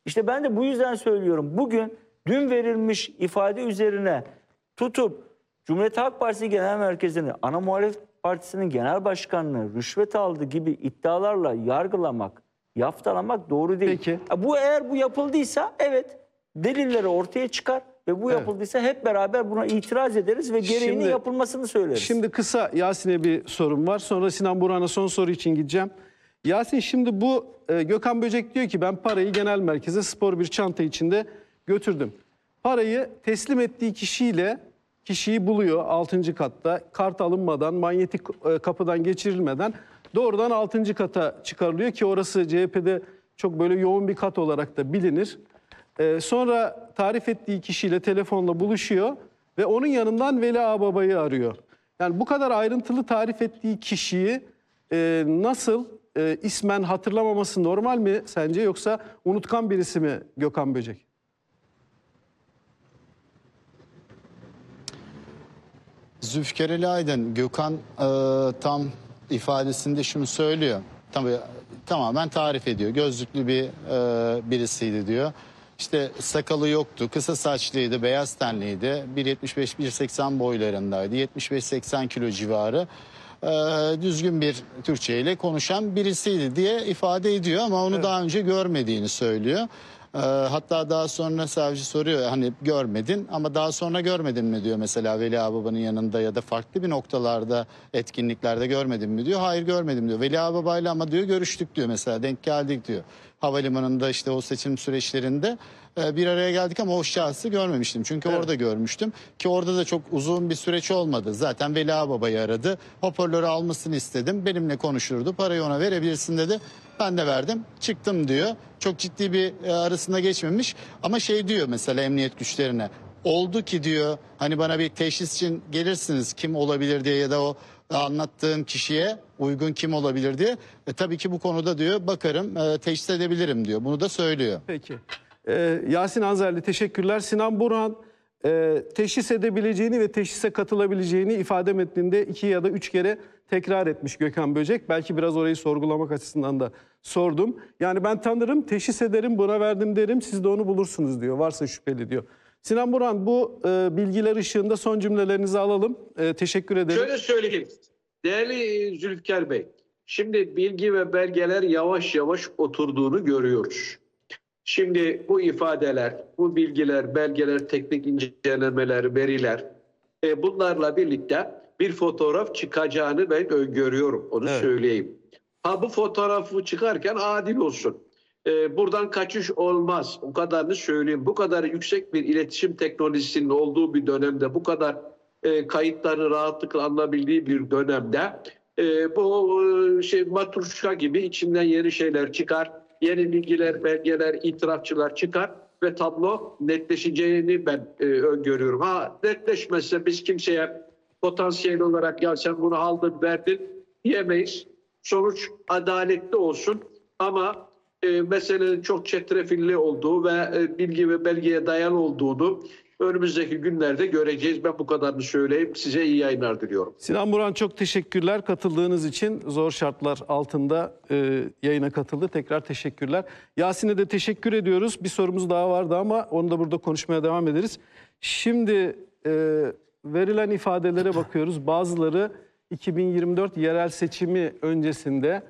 İşte ben de bu yüzden söylüyorum. Bugün dün verilmiş ifade üzerine tutup Cumhuriyet Halk Partisi Genel Merkezi'ni, ana muhalefet partisinin genel başkanlığı rüşvet aldı gibi iddialarla yargılamak, yaftalamak doğru değil. Peki. Bu eğer bu yapıldıysa evet delilleri ortaya çıkar ve bu yapıldıysa hep beraber buna itiraz ederiz ve gereğinin yapılmasını söyleriz. Şimdi kısa Yasin'e bir sorum var. Sonra Sinan Burhan'a son soru için gideceğim. Yasin, şimdi bu Gökhan Böcek diyor ki ben parayı genel merkeze spor bir çanta içinde götürdüm. Parayı teslim ettiği kişiyi buluyor 6. katta. Kart alınmadan, manyetik kapıdan geçirilmeden doğrudan 6. kata çıkarılıyor ki orası CHP'de çok böyle yoğun bir kat olarak da bilinir. Sonra tarif ettiği kişiyle telefonla buluşuyor ve onun yanından Veli Ağababa'yı arıyor. Yani bu kadar ayrıntılı tarif ettiği kişiyi nasıl ismen hatırlamaması normal mi sence, yoksa unutkan birisi mi Gökhan Böcek? Zülfikar Aydın, Gökhan tam ifadesinde şunu söylüyor. Tabii tamamen tarif ediyor. Gözlüklü birisiydi diyor. İşte sakalı yoktu, kısa saçlıydı, beyaz tenliydi. 1.75-1.80 boylarındaydı. 75-80 kilo civarı. Düzgün bir Türkçe ile konuşan birisiydi diye ifade ediyor ama onu daha önce görmediğini söylüyor. Hatta daha sonra savcı soruyor, hani görmedin ama daha sonra görmedin mi diyor, mesela Veli Ağababa'nın yanında ya da farklı bir noktalarda, etkinliklerde görmedin mi diyor. Hayır, görmedim diyor. Veli Ağababa'yla ama diyor görüştük diyor, mesela denk geldik diyor. Havalimanında işte o seçim süreçlerinde bir araya geldik ama o şahsı görmemiştim. Çünkü orada görmüştüm ki orada da çok uzun bir süreç olmadı. Zaten Veli Ağababa'yı aradı. Hoparlörü almasını istedim. Benimle konuşurdu. Parayı ona verebilirsin dedi. Ben de verdim. Çıktım diyor. Çok ciddi bir arasında geçmemiş. Ama şey diyor mesela emniyet güçlerine. Oldu ki diyor, hani bana bir teşhis için gelirsiniz kim olabilir diye ya da o anlattığın kişiye uygun kim olabilir diye. Tabii ki bu konuda diyor bakarım, teşhis edebilirim diyor. Bunu da söylüyor. Peki. Yasin Anzerli teşekkürler. Sinan Burhan teşhis edebileceğini ve teşhise katılabileceğini ifade metninde 2 ya da 3 kere tekrar etmiş Gökhan Böcek. Belki biraz orayı sorgulamak açısından da sordum. Yani ben tanırım, teşhis ederim, buna verdim derim, siz de onu bulursunuz diyor. Varsa şüpheli diyor. Sinan Burhan, bu bilgiler ışığında son cümlelerinizi alalım. Teşekkür ederim. Şöyle söyleyeyim. Değerli Zülfikar Bey, şimdi bilgi ve belgeler yavaş yavaş oturduğunu görüyoruz. Şimdi bu ifadeler, bu bilgiler, belgeler, teknik incelemeler, veriler, bunlarla birlikte bir fotoğraf çıkacağını ben öngörüyorum. Onu söyleyeyim. Bu fotoğrafı çıkarken adil olsun. Buradan kaçış olmaz. O kadarını söyleyeyim. Bu kadar yüksek bir iletişim teknolojisinin olduğu bir dönemde, bu kadar kayıtları rahatlıkla alınabildiği bir dönemde bu matruşka gibi içinden yeni şeyler çıkar. Yeni bilgiler, belgeler, itirafçılar çıkar ve tablo netleşeceğini ben öngörüyorum. Netleşmezse biz kimseye potansiyel olarak ya sen bunu aldın verdin diyemeyiz. Sonuç adaletli olsun ama meselenin çok çetrefilli olduğu ve bilgi ve belgeye dayalı olduğunu önümüzdeki günlerde göreceğiz. Ben bu kadarını söyleyeyim. Size iyi yayınlar diliyorum. Sinan Burhan, çok teşekkürler katıldığınız için. Zor şartlar altında yayına katıldı. Tekrar teşekkürler. Yasin'e de teşekkür ediyoruz. Bir sorumuz daha vardı ama onu da burada konuşmaya devam ederiz. Şimdi verilen ifadelere bakıyoruz. Bazıları 2024 yerel seçimi öncesinde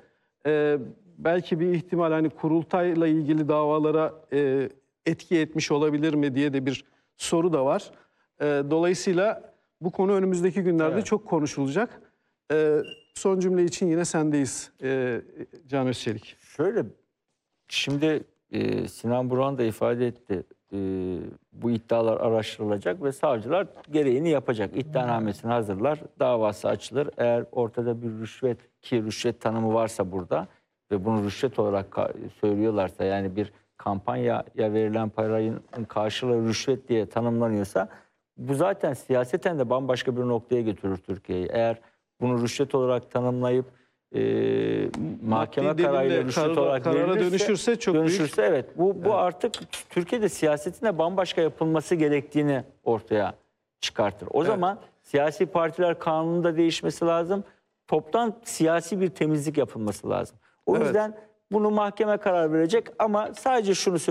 belki bir ihtimal hani kurultayla ilgili davalara etki etmiş olabilir mi diye de bir soru da var. Dolayısıyla bu konu önümüzdeki günlerde çok konuşulacak. Son cümle için yine sendeyiz Can Özçelik. Şöyle, şimdi Sinan Burhan da ifade etti. Bu iddialar araştırılacak ve savcılar gereğini yapacak. İddianamesini hazırlar, davası açılır. Eğer ortada bir rüşvet, ki rüşvet tanımı varsa burada ve bunu rüşvet olarak söylüyorlarsa, yani bir kampanyaya verilen paranın karşılığı rüşvet diye tanımlanıyorsa, bu zaten siyaseten de bambaşka bir noktaya götürür Türkiye'yi. Eğer bunu rüşvet olarak tanımlayıp mahkeme kararıyla rüşvet olarak karara dönüşürse çok büyük. Evet, bu artık Türkiye'de siyasetin de bambaşka yapılması gerektiğini ortaya çıkartır. O zaman siyasi partiler kanununda değişmesi lazım. Toptan siyasi bir temizlik yapılması lazım. O yüzden bunu mahkeme karar verecek ama sadece şunu söyleyeyim.